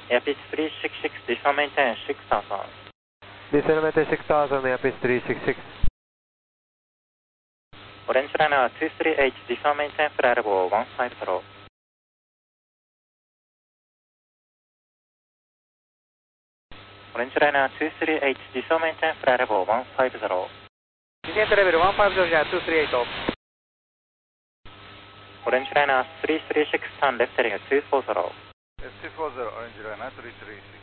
Airpitch 366, descend maintain 6000. Descend maintain 6000, Airpitch 366. Orange Liner 23H, descend maintain flight level 150. Orange Liner 23H, descend maintain flight level 150. Descent level 150, 238. Orange Liner 336, turn left heading 240. 240, Orange Liner 336.